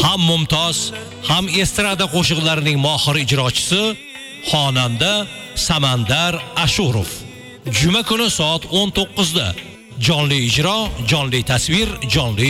ham mumtoz, ham estrada qo'shiqlarining mohir ijrochisi xonanda Samandar Ashurov. Juma kuni soat 19 da jonli ijro, jonli tasvir, jonli